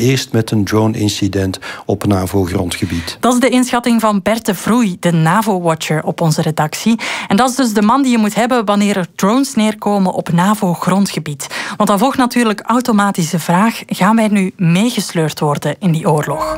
eerst met een drone-incident op NAVO-grondgebied. Dat is de inschatting van Bert de Vroei, de NAVO-watcher op onze redactie. En dat is dus de man die je moet hebben wanneer er drones neerkomen op NAVO-grondgebied. Want dan volgt natuurlijk automatisch de vraag, gaan wij nu meegesleurd worden in die oorlog?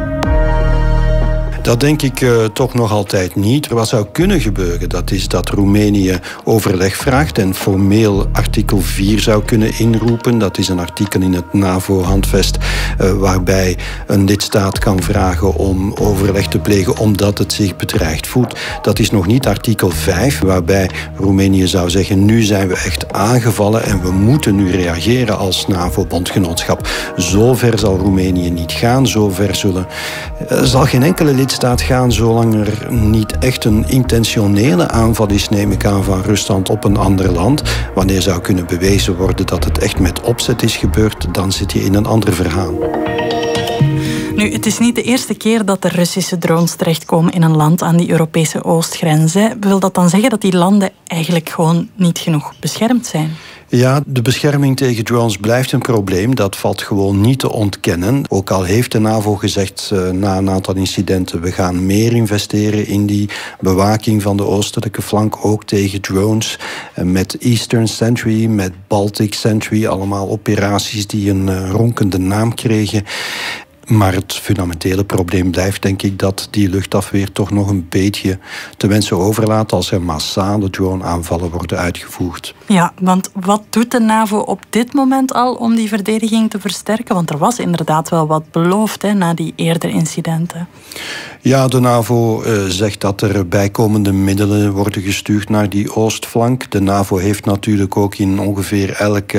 Dat denk ik toch nog altijd niet. Wat zou kunnen gebeuren, dat is dat Roemenië overleg vraagt en formeel artikel 4 zou kunnen inroepen. Dat is een artikel in het NAVO-handvest waarbij een lidstaat kan vragen om overleg te plegen omdat het zich bedreigd voelt. Dat is nog niet artikel 5, waarbij Roemenië zou zeggen, nu zijn we echt aangevallen en we moeten nu reageren als NAVO-bondgenootschap. Zover zal Roemenië niet gaan, zover zal geen enkele lidstaat gaan zolang er niet echt een intentionele aanval is, neem ik aan, van Rusland op een ander land. Wanneer zou kunnen bewezen worden dat het echt met opzet is gebeurd, dan zit je in een ander verhaal. Nu, het is niet de eerste keer dat de Russische drones terechtkomen in een land aan die Europese oostgrens. Wil dat dan zeggen dat die landen eigenlijk gewoon niet genoeg beschermd zijn? Ja, de bescherming tegen drones blijft een probleem. Dat valt gewoon niet te ontkennen. Ook al heeft de NAVO gezegd na een aantal incidenten, we gaan meer investeren in die bewaking van de oostelijke flank, ook tegen drones. Met Eastern Sentry, met Baltic Sentry, allemaal operaties die een ronkende naam kregen. Maar het fundamentele probleem blijft, denk ik, dat die luchtafweer toch nog een beetje te wensen overlaat als er massale drone-aanvallen worden uitgevoerd. Ja, want wat doet de NAVO op dit moment al om die verdediging te versterken? Want er was inderdaad wel wat beloofd na die eerdere incidenten. Ja, de NAVO zegt dat er bijkomende middelen worden gestuurd naar die oostflank. De NAVO heeft natuurlijk ook in ongeveer elk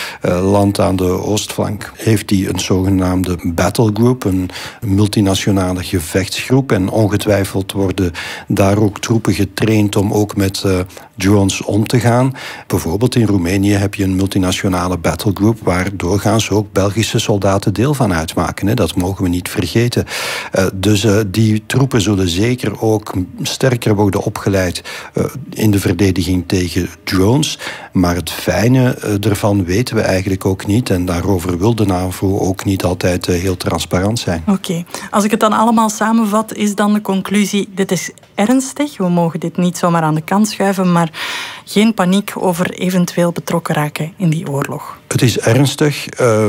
land aan de oostflank heeft die een zogenaamde battle group, een multinationale gevechtsgroep. En ongetwijfeld worden daar ook troepen getraind om ook met drones om te gaan. Bijvoorbeeld in Roemenië heb je een multinationale battlegroup waar doorgaans ook Belgische soldaten deel van uitmaken. Dat mogen we niet vergeten. Dus die troepen zullen zeker ook sterker worden opgeleid in de verdediging tegen drones. Maar het fijne ervan weten we eigenlijk ook niet. En daarover wil de NAVO ook niet altijd heel transparant zijn. Oké. Als ik het dan allemaal samenvat, is dan de conclusie, dit is ernstig. We mogen dit niet zomaar aan de kant schuiven, maar geen paniek over eventueel betrokken raken in die oorlog. Het is ernstig.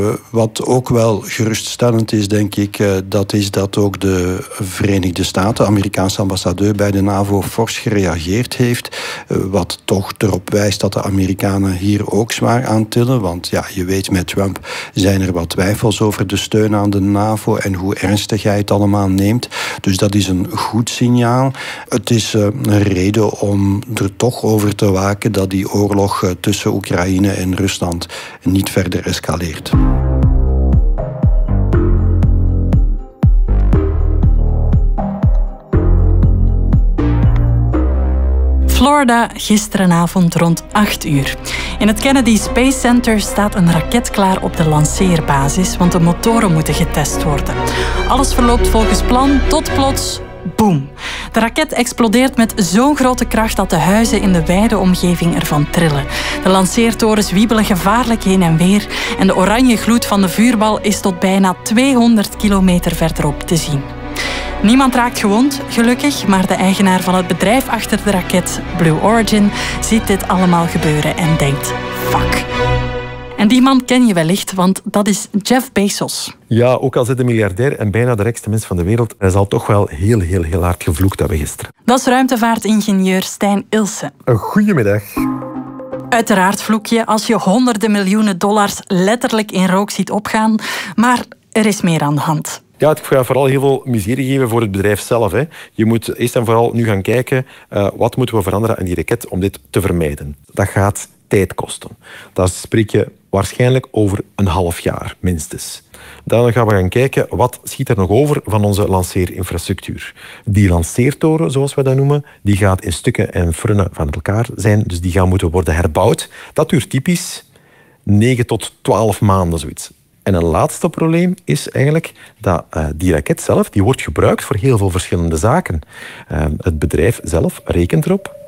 Wat ook wel geruststellend is, denk ik, dat is dat ook de Verenigde Staten, Amerikaanse ambassadeur bij de NAVO, fors gereageerd heeft. Wat toch erop wijst dat de Amerikanen hier ook zwaar aan tillen. Want ja, je weet, met Trump zijn er wat twijfels over de steun aan de NAVO en hoe ernstig hij het allemaal neemt. Dus dat is een goed signaal. Het is een reden om er toch over te waken dat die oorlog tussen Oekraïne en Rusland niet verder escaleert. Florida, gisterenavond rond 8 uur. In het Kennedy Space Center staat een raket klaar op de lanceerbasis, want de motoren moeten getest worden. Alles verloopt volgens plan, tot plots, boem. De raket explodeert met zo'n grote kracht dat de huizen in de wijde omgeving ervan trillen. De lanceertorens wiebelen gevaarlijk heen en weer en de oranje gloed van de vuurbal is tot bijna 200 kilometer verderop te zien. Niemand raakt gewond, gelukkig, maar de eigenaar van het bedrijf achter de raket, Blue Origin, ziet dit allemaal gebeuren en denkt, fuck. En die man ken je wellicht, want dat is Jeff Bezos. Ja, ook al zit de miljardair en bijna de rijkste mens van de wereld, hij zal toch wel heel hard gevloekt hebben gisteren. Dat is ruimtevaartingenieur Stijn Ilse. Een goedemiddag. Uiteraard vloek je als je honderden miljoenen dollars letterlijk in rook ziet opgaan, maar er is meer aan de hand. Ja, het gaat vooral heel veel miserie geven voor het bedrijf zelf. Hè. Je moet eerst en vooral nu gaan kijken, wat moeten we veranderen aan die raket om dit te vermijden. Dat gaat tijd kosten. Dan spreek je waarschijnlijk over een half jaar, minstens. Dan gaan we gaan kijken, wat schiet er nog over van onze lanceerinfrastructuur. Die lanceertoren, zoals we dat noemen, die gaat in stukken en frunnen van elkaar zijn. Dus die gaan moeten worden herbouwd. Dat duurt typisch 9 tot 12 maanden, zoiets. En een laatste probleem is eigenlijk dat die raket zelf, die wordt gebruikt voor heel veel verschillende zaken. Het bedrijf zelf rekent erop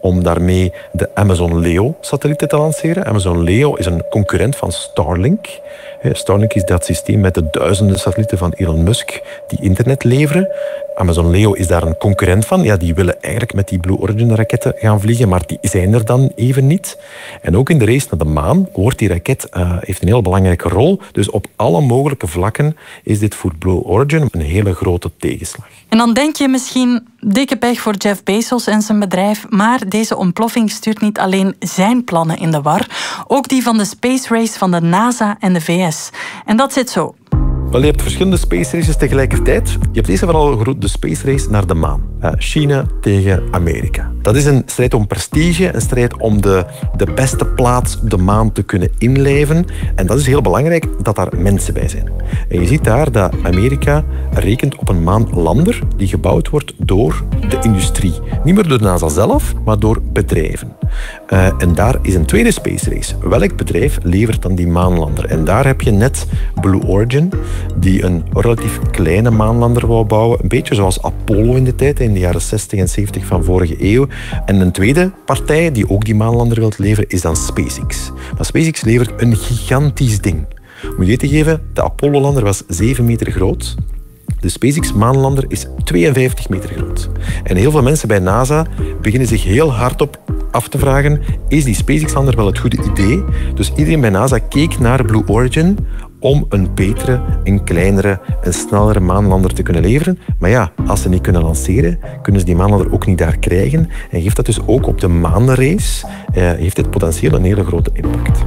om daarmee de Amazon Leo-satellieten te lanceren. Amazon Leo is een concurrent van Starlink. Starlink is dat systeem met de duizenden satellieten van Elon Musk die internet leveren. Amazon Leo is daar een concurrent van. Ja, die willen eigenlijk met die Blue Origin-raketten gaan vliegen, maar die zijn er dan even niet. En ook in de race naar de maan hoort die raket, heeft een heel belangrijke rol. Dus op alle mogelijke vlakken is dit voor Blue Origin een hele grote tegenslag. En dan denk je misschien, dikke pech voor Jeff Bezos en zijn bedrijf, maar deze ontploffing stuurt niet alleen zijn plannen in de war, ook die van de space race van de NASA en de VS. En dat zit zo. Wel, je hebt verschillende space races tegelijkertijd. Je hebt eerst en vooral de space race naar de maan. China tegen Amerika. Dat is een strijd om prestige, een strijd om de beste plaats op de maan te kunnen inlijven. En dat is heel belangrijk dat daar mensen bij zijn. En je ziet daar dat Amerika rekent op een maanlander die gebouwd wordt door de industrie. Niet meer door de NASA zelf, maar door bedrijven. En daar is een tweede space race. Welk bedrijf levert dan die maanlander? En daar heb je net Blue Origin, die een relatief kleine maanlander wou bouwen. Een beetje zoals Apollo in de tijd, in de jaren 60 en 70 van vorige eeuw. En een tweede partij die ook die maanlander wil leveren, is dan SpaceX. Maar SpaceX levert een gigantisch ding. Om je te geven, de Apollo-lander was 7 meter groot. De SpaceX-maanlander is 52 meter groot. En heel veel mensen bij NASA beginnen zich heel hardop af te vragen, is die SpaceX-lander wel het goede idee? Dus iedereen bij NASA keek naar Blue Origin om een betere, een kleinere, een snellere maanlander te kunnen leveren. Maar ja, als ze niet kunnen lanceren, kunnen ze die maanlander ook niet daar krijgen. En geeft dat dus ook op de maanrace, heeft dit potentieel een hele grote impact.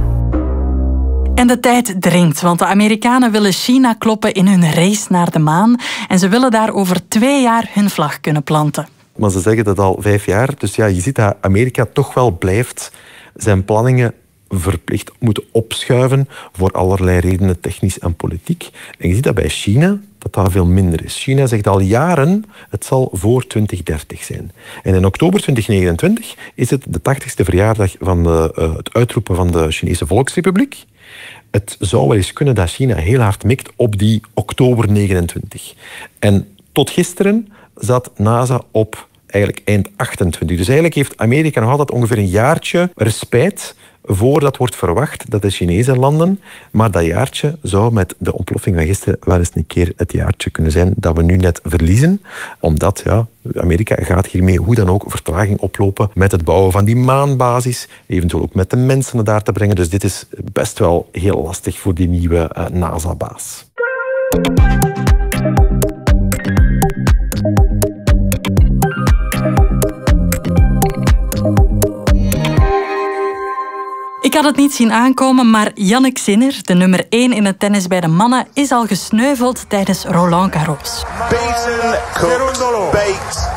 En de tijd dringt, want de Amerikanen willen China kloppen in hun race naar de maan. En ze willen daar over 2 jaar hun vlag kunnen planten. Maar ze zeggen dat al 5 jaar. Dus ja, je ziet dat Amerika toch wel blijft zijn planningen verplicht moeten opschuiven voor allerlei redenen, technisch en politiek. En je ziet dat bij China dat veel minder is. China zegt al jaren, het zal voor 2030 zijn. En in oktober 2029 is het de 80ste verjaardag van het uitroepen van de Chinese Volksrepubliek. Het zou wel eens kunnen dat China heel hard mikt op die oktober 29. En tot gisteren zat NASA op eigenlijk eind 28. Dus eigenlijk heeft Amerika nog altijd ongeveer een jaartje respijt voordat wordt verwacht dat de Chinezen landen. Maar dat jaartje zou met de ontploffing van gisteren wel eens een keer het jaartje kunnen zijn dat we nu net verliezen. Omdat Amerika gaat hiermee hoe dan ook vertraging oplopen met het bouwen van die maanbasis. Eventueel ook met de mensen daar te brengen. Dus dit is best wel heel lastig voor die nieuwe NASA-baas. Ik had het niet zien aankomen, maar Jannik Sinner, de nummer 1 in het tennis bij de mannen, is al gesneuveld tijdens Roland Garros. Beaten, cooked, baked,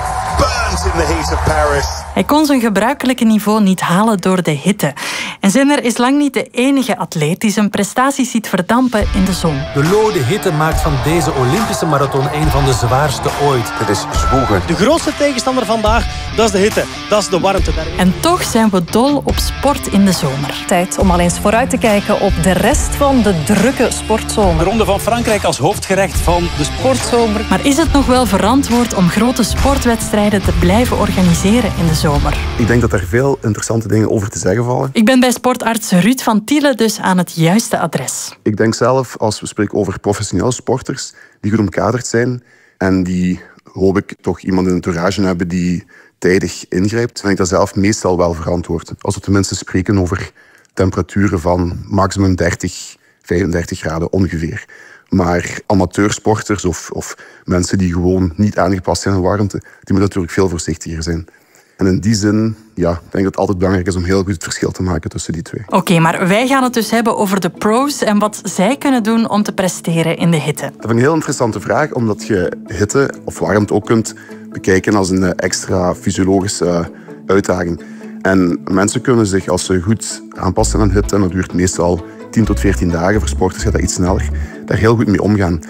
burnt in the heat of Paris. Hij kon zijn gebruikelijke niveau niet halen door de hitte. En Sinner is lang niet de enige atleet die zijn prestaties ziet verdampen in de zon. De lode hitte maakt van deze Olympische marathon een van de zwaarste ooit. Het is zwoegen. De grootste tegenstander vandaag, dat is de hitte. Dat is de warmte. En toch zijn we dol op sport in de zomer. Tijd om al eens vooruit te kijken op de rest van de drukke sportzomer. De Ronde van Frankrijk als hoofdgerecht van de sportzomer. Maar is het nog wel verantwoord om grote sportwedstrijden te blijven organiseren in de zomer? Ik denk dat er veel interessante dingen over te zeggen vallen. Ik ben bij sportarts Ruud van Tiele dus aan het juiste adres. Ik denk zelf, als we spreken over professionele sporters die goed omkaderd zijn en die, hoop ik, toch iemand in de entourage hebben die tijdig ingrijpt, vind ik dat zelf meestal wel verantwoord. Als we tenminste spreken over temperaturen van maximum 30, 35 graden ongeveer. Maar amateursporters of mensen die gewoon niet aangepast zijn aan warmte, die moeten natuurlijk veel voorzichtiger zijn. En in die zin, denk ik dat het altijd belangrijk is om heel goed het verschil te maken tussen die twee. Oké, maar wij gaan het dus hebben over de pro's en wat zij kunnen doen om te presteren in de hitte. Dat vind ik een heel interessante vraag, omdat je hitte of warmte ook kunt bekijken als een extra fysiologische uitdaging. En mensen kunnen zich, als ze goed aanpassen aan hitte, en dat duurt meestal 10 tot 14 dagen, voor sporters gaat dat iets sneller, daar heel goed mee omgaan.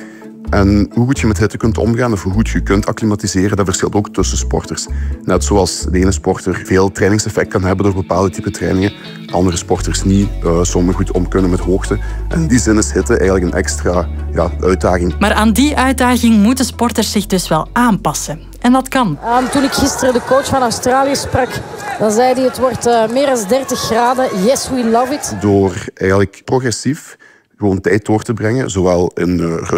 En hoe goed je met hitte kunt omgaan of hoe goed je kunt acclimatiseren, dat verschilt ook tussen sporters. Net zoals de ene sporter veel trainingseffect kan hebben door bepaalde type trainingen, andere sporters niet, sommigen goed om kunnen met hoogte. En in die zin is hitte eigenlijk een extra uitdaging. Maar aan die uitdaging moeten sporters zich dus wel aanpassen. En dat kan. Toen ik gisteren de coach van Australië sprak, dan zei hij het wordt meer dan 30 graden. Yes, we love it. Door eigenlijk progressief gewoon tijd door te brengen, zowel in rust